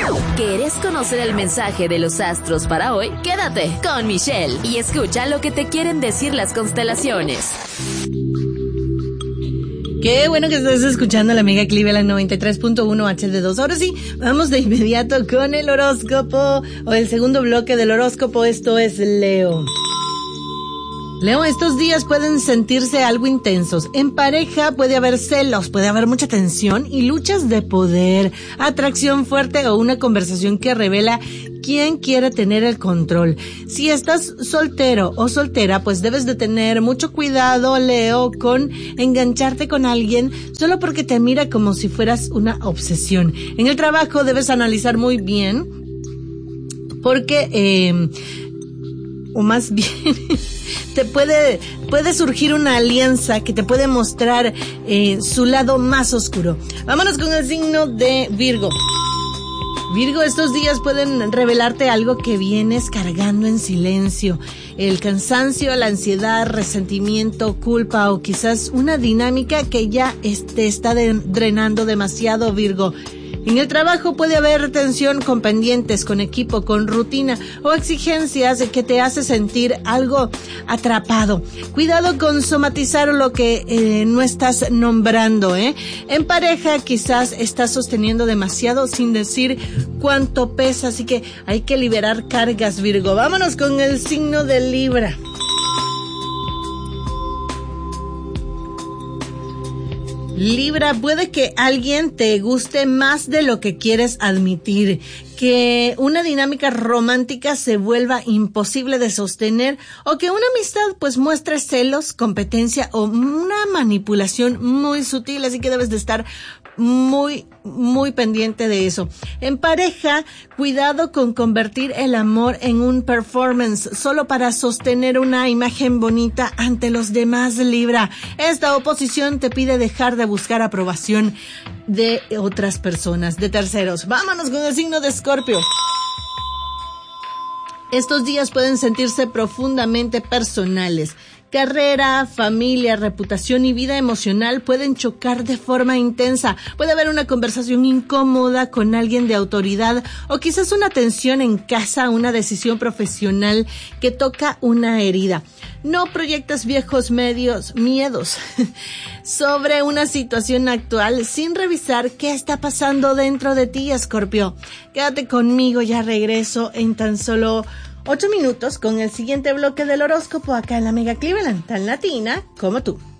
¿Querés conocer el mensaje de los astros para hoy? Quédate con Michelle y escucha lo que te quieren decir las constelaciones. Qué bueno que estás escuchando la Mega Cleveland 93.1 HD2. Ahora sí, vamos de inmediato con el horóscopo o el segundo bloque del horóscopo. Esto es Leo. Leo, estos días pueden sentirse algo intensos. En pareja puede haber celos, puede haber mucha tensión y luchas de poder, atracción fuerte o una conversación que revela quién quiere tener el control. Si estás soltero o soltera, pues debes de tener mucho cuidado, Leo, con engancharte con alguien solo porque te mira como si fueras una obsesión. En el trabajo debes analizar muy bien porque, o más bien, te puede surgir una alianza que te puede mostrar su lado más oscuro. Vámonos con el signo de Virgo. Virgo, estos días pueden revelarte algo que vienes cargando en silencio. El cansancio, la ansiedad, resentimiento, culpa o quizás una dinámica que ya te está drenando demasiado, Virgo. En el trabajo puede haber tensión con pendientes, con equipo, con rutina o exigencias que te hace sentir algo atrapado. Cuidado con somatizar lo que no estás nombrando, ¿eh? En pareja quizás estás sosteniendo demasiado sin decir cuánto pesa, así que hay que liberar cargas, Virgo. Vámonos con el signo de Libra. Libra, puede que alguien te guste más de lo que quieres admitir, que una dinámica romántica se vuelva imposible de sostener o que una amistad pues muestre celos, competencia o una manipulación muy sutil, así que debes de estar muy pendiente de eso. En pareja, cuidado con convertir el amor en un performance solo para sostener una imagen bonita ante los demás, Libra. Esta oposición te pide dejar de buscar aprobación de otras personas, de terceros. Vámonos con el signo de Escorpio. Estos días pueden sentirse profundamente personales. Carrera, familia, reputación y vida emocional pueden chocar de forma intensa. Puede haber una conversación incómoda con alguien de autoridad o quizás una tensión en casa, una decisión profesional que toca una herida. No proyectes viejos miedos sobre una situación actual sin revisar qué está pasando dentro de ti, Escorpio. Quédate conmigo, ya regreso en tan solo 8 minutos con el siguiente bloque del horóscopo acá en la Mega Cleveland, tan latina como tú.